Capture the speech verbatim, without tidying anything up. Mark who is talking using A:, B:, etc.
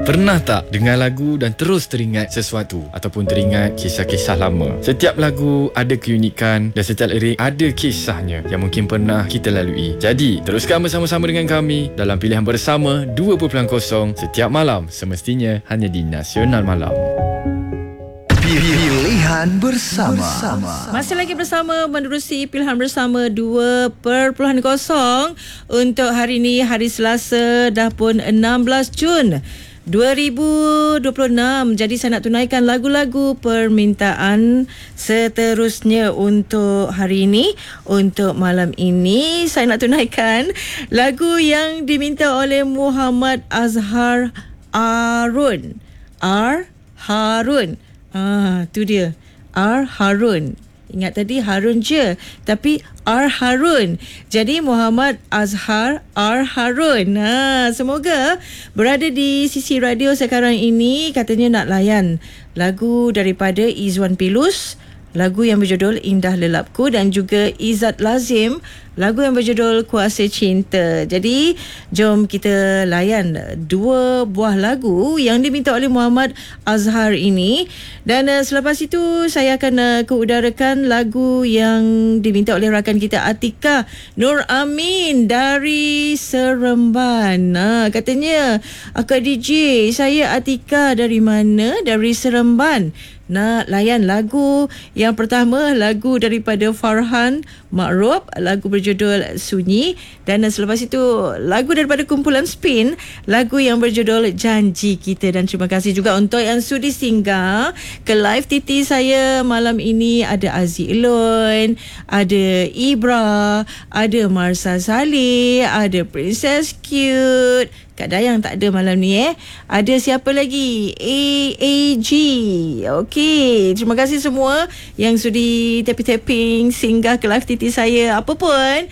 A: Pernah tak dengar lagu dan terus teringat sesuatu ataupun teringat kisah-kisah lama? Setiap lagu ada keunikan dan setiap lirik ada kisahnya yang mungkin pernah kita lalui. Jadi, teruskan bersama-sama dengan kami dalam Pilihan Bersama dua titik kosong setiap malam, semestinya hanya di Nasional Malam.
B: Pilihan Bersama.
C: Masih lagi bersama menerusi Pilihan Bersama dua titik kosong untuk hari ini, hari Selasa, dah pun enam belas Jun dua ribu dua puluh enam. Jadi saya nak tunaikan lagu-lagu permintaan seterusnya untuk hari ini. Untuk malam ini saya nak tunaikan lagu yang diminta oleh Muhammad Azhar Arun. R Harun. Ah, tu dia. R Harun. Ingat tadi Harun je, tapi R Harun. Jadi Muhammad Azhar R Harun. Ha, semoga berada di sisi radio sekarang ini, katanya nak layan lagu daripada Izwan Pilus, lagu yang berjudul Indah Lelapku, dan juga Izzat Lazim, lagu yang berjudul Kuasa Cinta. Jadi jom kita layan dua buah lagu yang diminta oleh Muhammad Azhar ini. Dan uh, selepas itu saya akan uh, keudarakan lagu yang diminta oleh rakan kita Atika Nur Amin dari Seremban. Nah, katanya, Akak D J, saya Atika dari mana? Dari Seremban. Nak layan lagu yang pertama, lagu daripada Farhan Ma'ruf, lagu berjudul Sunyi. Dan selepas itu lagu daripada kumpulan Spin, lagu yang berjudul Janji Kita. Dan terima kasih juga untuk yang sudi singgah ke live T T saya malam ini. Ada Aziz Ilon, ada Ibra, ada Marsa Saleh, ada Princess Cute, Kak Dayang tak ada malam ni eh. Ada siapa lagi? A A G. Okey, terima kasih semua yang sudi tapping-tapping singgah ke live T T saya. Apa pun